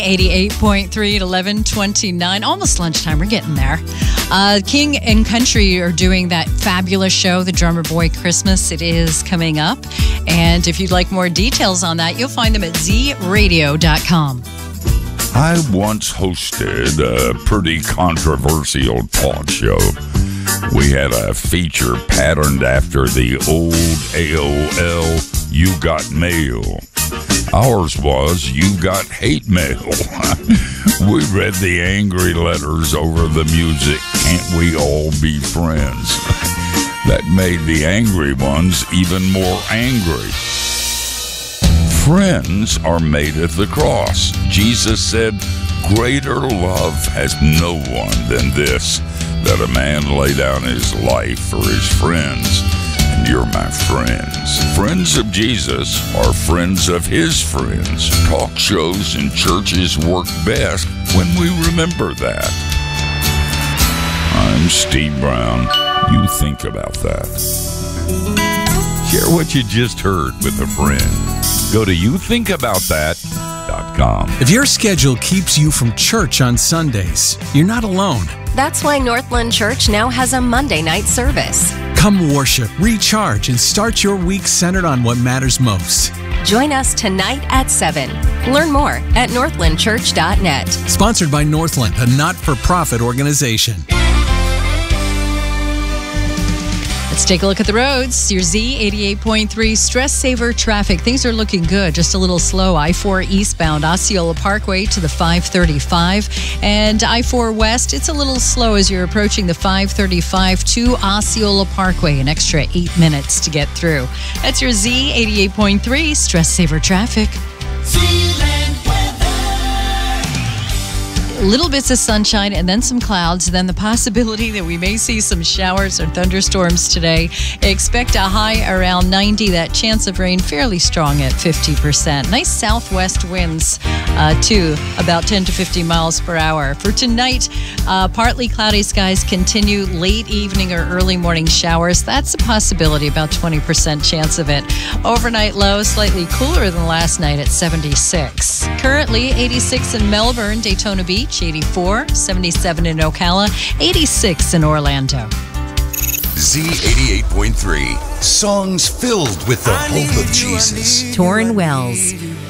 88.3 at 11:29, almost lunchtime. We're getting there. King and Country are doing that fabulous show, The Drummer Boy Christmas. It is coming up. And if you'd like more details on that, you'll find them at zradio.com. I once hosted a pretty controversial talk show. We had a feature patterned after the old AOL You Got Mail. Ours was You Got Hate Mail. We read the angry letters over the music, Can't We All Be Friends? That made the angry ones even more angry. Friends are made at the cross. Jesus said, greater love has no one than this, that a man lay down his life for his friends. And you're my friends. Friends of Jesus are friends of his friends. Talk shows and churches work best when we remember that. I'm Steve Brown. You think about that. Share what you just heard with a friend. Go to youthinkaboutthat.com. If your schedule keeps you from church on Sundays, you're not alone. That's why Northland Church now has a Monday night service. Come worship, recharge, and start your week centered on what matters most. Join us tonight at 7. Learn more at northlandchurch.net. Sponsored by Northland, a not-for-profit organization. Let's take a look at the roads. Your Z88.3 Stress Saver traffic. Things are looking good. Just a little slow. I-4 eastbound Osceola Parkway to the 535. And I-4 west, it's a little slow as you're approaching the 535 to Osceola Parkway. An extra 8 minutes to get through. That's your Z88.3 Stress Saver traffic. Little bits of sunshine and then some clouds, then the possibility that we may see some showers or thunderstorms today. Expect a high around 90, that chance of rain fairly strong at 50%. Nice southwest winds too, about 10 to 50 miles per hour. For tonight, partly cloudy skies continue, late evening or early morning showers. That's a possibility, about 20% chance of it. Overnight low, slightly cooler than last night at 76. Currently 86 in Melbourne, Daytona Beach, 84, 77 in Ocala, 86 in Orlando. Z88.3, songs filled with the hope of Jesus. Torrin Wells.